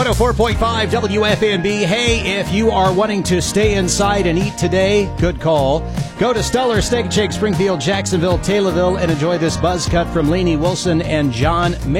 104.5 WFNB. Hey, if you are wanting to stay inside and eat today, good call. Go to Stellar Steak and Shake, Springfield, Jacksonville, Taylorville, and enjoy this buzz cut from Lainey Wilson and John May.